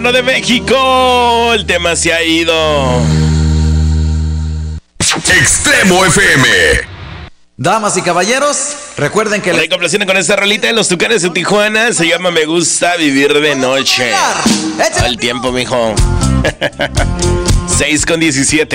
de México, el tema se ha ido. Extremo FM. Damas y caballeros, recuerden que... La complaciendo con esta rolita de los Tucanes de Tijuana. Se llama Me Gusta Vivir de Noche. Todo el tiempo, mijo. 6:17.